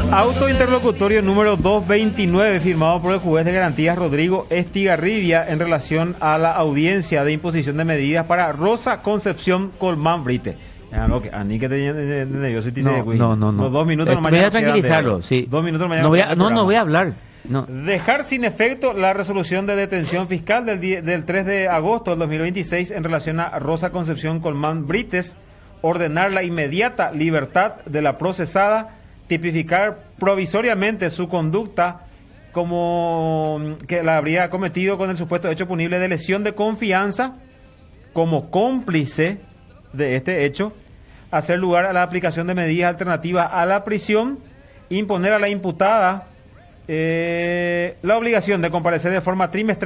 Auto interlocutorio número 229 firmado por el juez de garantías Rodrigo Estigarribia en relación a la audiencia de imposición de medidas para Rosa Concepción Colmán Brite. No, no. 2 minutos nomás. Voy a tranquilizarlo, sí. 2 minutos mañana. No voy a hablar. No. Dejar sin efecto la resolución de detención fiscal del 3 de agosto del 2026 en relación a Rosa Concepción Colmán Brites, ordenar la inmediata libertad de la procesada, tipificar provisoriamente su conducta como que la habría cometido con el supuesto hecho punible de lesión de confianza como cómplice de este hecho, hacer lugar a la aplicación de medidas alternativas a la prisión, imponer a la imputada la obligación de comparecer de forma trimestral